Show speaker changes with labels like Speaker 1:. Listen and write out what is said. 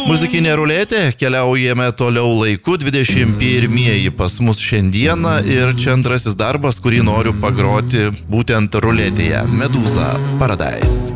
Speaker 1: Muzikinė ruletė, keliaujame toliau laiku, 21 pas mus šiandieną ir čia antrasis darbas, kurį noriu pagroti būtent ruletėje. Medusa Paradise.